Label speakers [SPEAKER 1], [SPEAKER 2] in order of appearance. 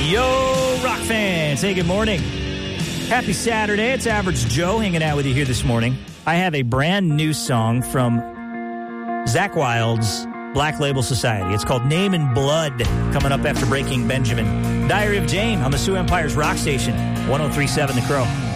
[SPEAKER 1] Yo, rock fans. Hey, good morning. Happy Saturday. It's Average Joe hanging out with you here this morning. I have a brand new song from Zakk Wylde's Black Label Society. It's called Name in Blood, coming up after Breaking Benjamin. Diary of Jane on the Sioux Empire's rock station, 103.7 The Crow.